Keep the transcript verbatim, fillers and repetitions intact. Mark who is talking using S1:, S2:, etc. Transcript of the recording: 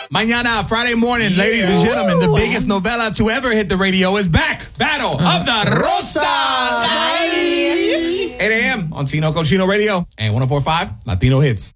S1: Mañana, Friday morning, yeah. ladies and gentlemen, the biggest novela to ever hit the radio is back. Battle uh, of the Rosas. eight a.m. on Tino Cochino Radio and one oh four point five Latino Hits.